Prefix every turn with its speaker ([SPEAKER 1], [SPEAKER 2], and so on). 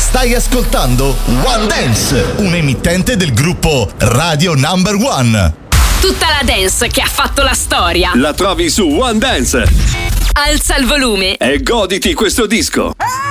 [SPEAKER 1] Stai ascoltando One Dance, un emittente del gruppo Radio Number One.
[SPEAKER 2] Tutta la dance che ha fatto la storia
[SPEAKER 3] la trovi su One Dance.
[SPEAKER 2] Alza il volume
[SPEAKER 3] e goditi questo disco.